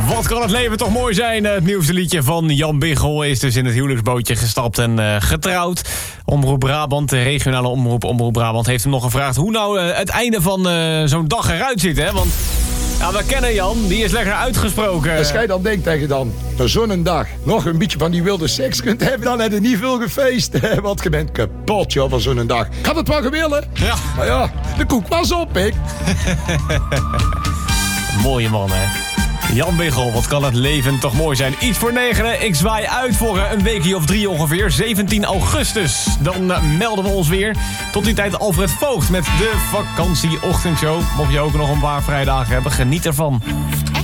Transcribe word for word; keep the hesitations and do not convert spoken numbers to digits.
Wat kan het leven toch mooi zijn? Het nieuwste liedje van Jan Biggel is dus in het huwelijksbootje gestapt en uh, getrouwd. Omroep Brabant, de regionale omroep Omroep Brabant, heeft hem nog gevraagd hoe nou uh, het einde van uh, zo'n dag eruit ziet, hè? Want ja, we kennen Jan, die is lekker uitgesproken. Als jij dan denkt tegen dan, na zo'n dag nog een beetje van die wilde seks kunt hebben, dan heb je niet veel gefeest. Want je bent kapot, joh, van zo'n dag. Ik had het wel gewillen. Ja. Maar ja, de koek was op, ik. Mooie man, hè? Jan Biggel, wat kan het leven toch mooi zijn. Iets voor negenen, ik zwaai uit voor een weekje of drie ongeveer. zeventien augustus, dan uh, melden we ons weer. Tot die tijd Alfred Voogd met de vakantieochtendshow. Mocht je ook nog een paar vrijdagen hebben, geniet ervan.